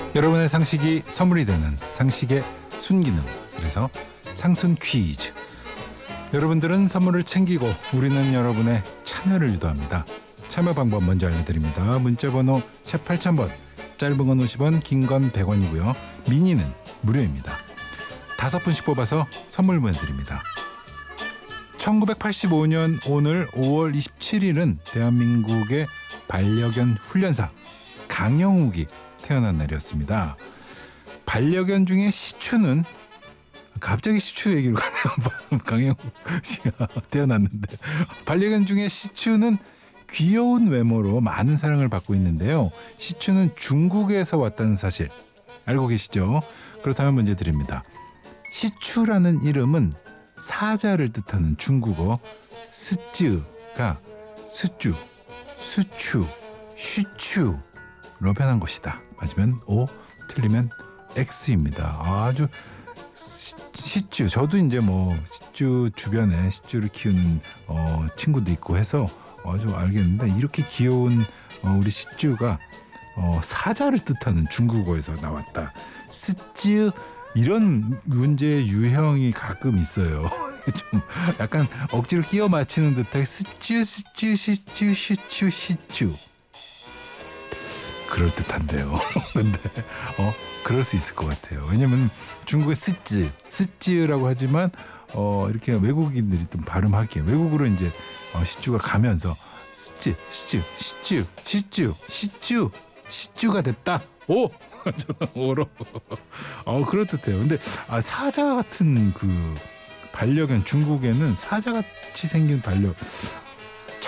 여러분의 상식이 선물이 되는 상식의 순기능, 그래서 상순 퀴즈. 여러분들은 선물을 챙기고 우리는 여러분의 참여를 유도합니다. 참여 방법 먼저 알려드립니다. 문자번호 샵 8000번, 짧은 건 50원, 긴 건 100원이고요. 미니는 무료입니다. 5분씩 뽑아서 선물 보내드립니다. 1985년 오늘 5월 27일은 대한민국의 반려견 훈련사 강영욱이 태어난 날이었습니다. 반려견 중에 시추는, 갑자기 시추 얘기로 가네요. 강영욱 씨가 태어났는데, 반려견 중에 시추는 귀여운 외모로 많은 사랑을 받고 있는데요. 시추는 중국에서 왔다는 사실 알고 계시죠? 그렇다면 문제 드립니다. 시추라는 이름은 사자를 뜻하는 중국어 스쯔가 스쭈, 수추, 쉬추로 변한 것이다. 맞으면 O, 틀리면 X입니다. 아주 시쭈, 저도 이제 시쭈 주변에 시쭈를 키우는 친구도 있고 해서 좀 알겠는데, 이렇게 귀여운 우리 시쭈가 사자를 뜻하는 중국어에서 나왔다. 스쯔, 이런 문제의 유형이 가끔 있어요. 좀 약간 억지로 끼워 맞히는 듯하게 스쭈, 시쭈. 그럴 듯한데요. 근데 그럴 수 있을 것 같아요. 왜냐면 중국의 스찌라고 하지만 이렇게 외국인들이 좀 발음하기에, 외국으로 이제 시쭈가 가면서 시쭈가 됐다. 오! 저는 오로. 그럴듯해요. 근데 사자 같은 그 반려견, 중국에는 사자같이 생긴